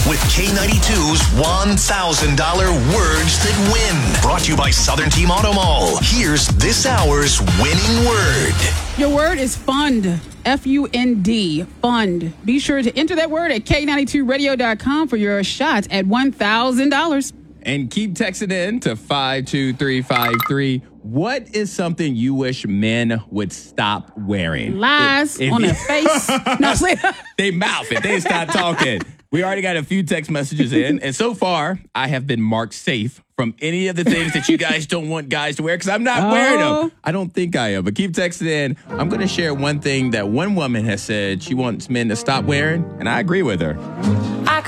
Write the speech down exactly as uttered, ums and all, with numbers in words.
with K ninety-two's one thousand dollars Words That Win. Brought to you by Southern Team Auto Mall. Here's this hour's winning word. Your word is fund. F U N D. Fund. Be sure to enter that word at K ninety-two radio dot com for your shot at one thousand dollars. And keep texting in to five two three five three. What is something you wish men would stop wearing? Lies If- if on you- their face. No, I'm saying- They mouth it. They stop talking. We already got a few text messages in. And so far, I have been marked safe from any of the things that you guys don't want guys to wear because I'm not Oh. wearing them. I don't think I am. But keep texting in. I'm going to share one thing that one woman has said she wants men to stop wearing. And I agree with her.